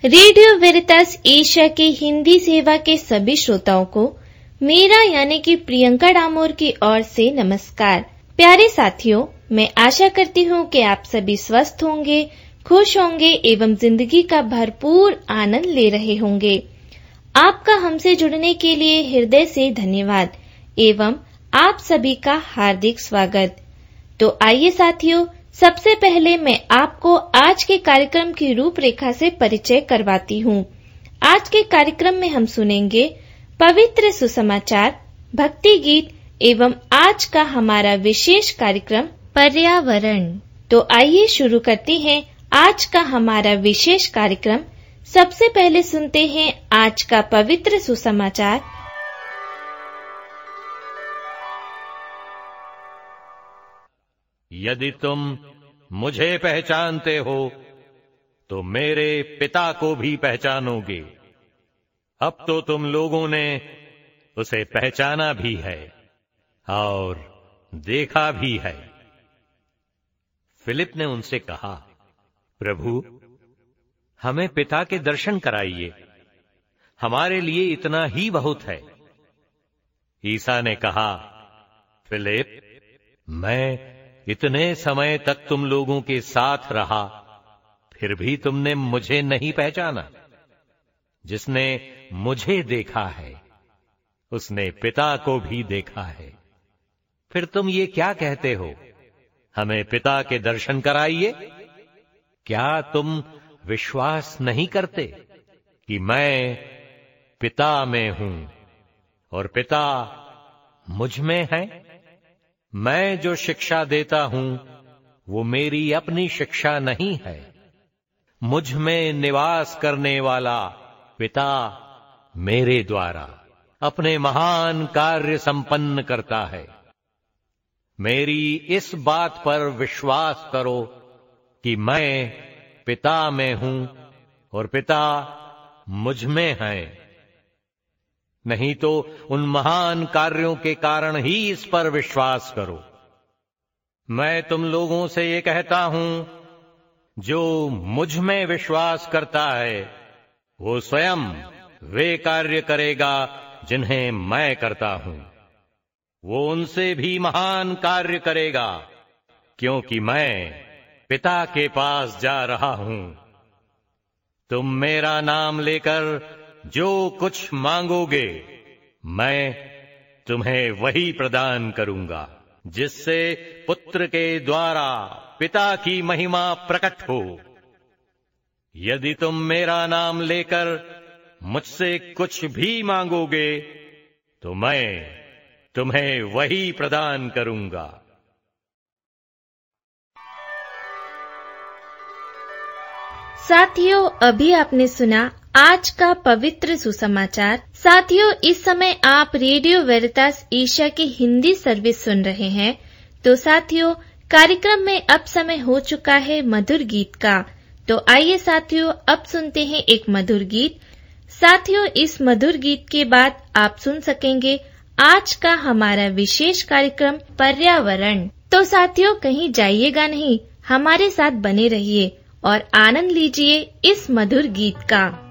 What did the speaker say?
Radio वेरितास Asia के हिंदी सेवा के सभी श्रोताओं को मेरा यानी कि प्रियंका डामोर की ओर से नमस्कार। प्यारे साथियों, मैं आशा करती हूँ कि आप सभी स्वस्थ होंगे, खुश होंगे एवं जिंदगी का भरपूर आनंद ले रहे होंगे। आपका हमसे जुड़ने के लिए हृदय से धन्यवाद एवं आप सभी का हार्दिक स्वागत। तो आइए साथियों, सबसे पहले मैं आपको आज के कार्यक्रम की रूपरेखा से परिचय करवाती हूँ। आज के कार्यक्रम में हम सुनेंगे पवित्र सुसमाचार, भक्ति गीत एवं आज का हमारा विशेष कार्यक्रम पर्यावरण। तो आइए शुरू करते हैं आज का हमारा विशेष कार्यक्रम। सबसे पहले सुनते हैं आज का पवित्र सुसमाचार। यदि तुम मुझे पहचानते हो तो मेरे पिता को भी पहचानोगे। अब तो तुम लोगों ने उसे पहचाना भी है और देखा भी है। फिलिप ने उनसे कहा, प्रभु, हमें पिता के दर्शन कराइए, हमारे लिए इतना ही बहुत है। ईसा ने कहा, फिलिप, मैं इतने समय तक तुम लोगों के साथ रहा, फिर भी तुमने मुझे नहीं पहचाना। जिसने मुझे देखा है उसने पिता को भी देखा है। फिर तुम ये क्या कहते हो, हमें पिता के दर्शन कराइए? क्या तुम विश्वास नहीं करते कि मैं पिता में हूं और पिता मुझ में है? मैं जो शिक्षा देता हूं वो मेरी अपनी शिक्षा नहीं है, मुझ में निवास करने वाला पिता मेरे द्वारा अपने महान कार्य संपन्न करता है। मेरी इस बात पर विश्वास करो कि मैं पिता में हूं और पिता मुझ में है। नहीं तो उन महान कार्यों के कारण ही इस पर विश्वास करो। मैं तुम लोगों से ये कहता हूं, जो मुझ में विश्वास करता है वो स्वयं वे कार्य करेगा जिन्हें मैं करता हूं। वो उनसे भी महान कार्य करेगा, क्योंकि मैं पिता के पास जा रहा हूं। तुम मेरा नाम लेकर जो कुछ मांगोगे मैं तुम्हें वही प्रदान करूंगा, जिससे पुत्र के द्वारा पिता की महिमा प्रकट हो। यदि तुम मेरा नाम लेकर मुझसे कुछ भी मांगोगे तो मैं तुम्हें वही प्रदान करूंगा। साथियों, अभी आपने सुना आज का पवित्र सुसमाचार। साथियों, इस समय आप रेडियो वेरितास एशिया की हिंदी सर्विस सुन रहे हैं। तो साथियों, कार्यक्रम में अब समय हो चुका है मधुर गीत का। तो आइए साथियों, अब सुनते हैं एक मधुर गीत। साथियों, इस मधुर गीत के बाद आप सुन सकेंगे आज का हमारा विशेष कार्यक्रम पर्यावरण। तो साथियों, कहीं जाइएगा नहीं, हमारे साथ बने रहिए और आनंद लीजिए इस मधुर गीत का।